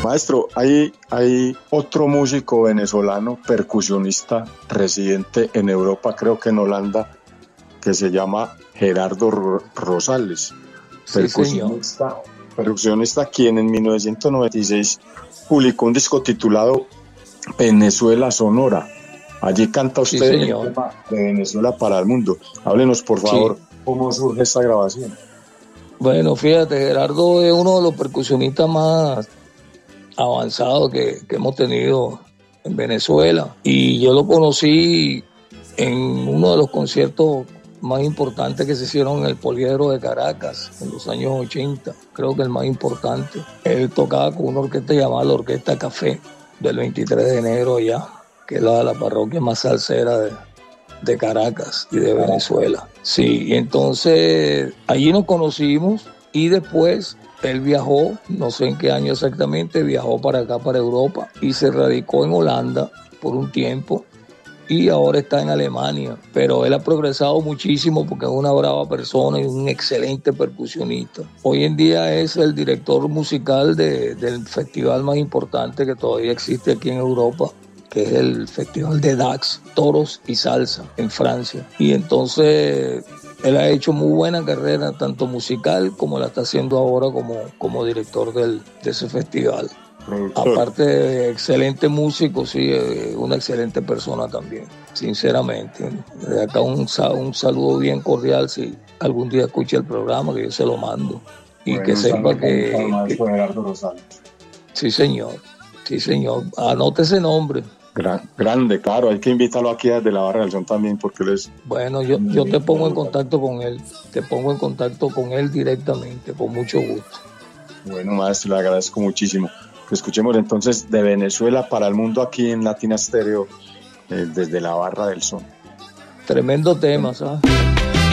Maestro, hay otro músico venezolano, percusionista, residente en Europa, creo que en Holanda, que se llama Gerardo Rosales, Sí, señor. percusionista quien en 1996 publicó un disco titulado Venezuela Sonora. Allí canta Sí, usted el señor. tema de Venezuela para el mundo. Háblenos, por favor, Sí. cómo surge esta grabación. Bueno, fíjate, Gerardo es uno de los percusionistas más avanzados que hemos tenido en Venezuela. Y yo lo conocí en uno de los conciertos más importantes que se hicieron en el Poliedro de Caracas en los años 80, creo que el más importante. Él tocaba con una orquesta llamada la Orquesta Café del 23 de enero allá, que es la parroquia más salsera de Caracas y de Venezuela. Sí, y entonces allí nos conocimos y después él viajó, no sé en qué año exactamente, viajó para acá, para Europa, y se radicó en Holanda por un tiempo y ahora está en Alemania. Pero él ha progresado muchísimo porque es una brava persona y un excelente percusionista. Hoy en día es el director musical del festival más importante que todavía existe aquí en Europa, que es el Festival de Dax, Toros y Salsa, en Francia. Y entonces él ha hecho muy buena carrera, tanto musical como la está haciendo ahora como director de ese festival. Productor. Aparte de excelente músico, sí, una excelente persona también, sinceramente. De acá un saludo bien cordial si algún día escucha el programa, que yo se lo mando. Y Bueno, que sepa para el maestro que Gerardo Rosales. sí, señor. Sí, señor. Anote ese nombre. Grande, claro, hay que invitarlo aquí desde la Barra del Son también, porque él es... Bueno, yo te pongo en contacto con él. Te pongo en contacto con él directamente, con mucho gusto. Bueno, maestro, le agradezco muchísimo. Que escuchemos entonces de Venezuela para el mundo aquí en Latina Stereo, desde la Barra del Son. Tremendo tema, ¿sabes?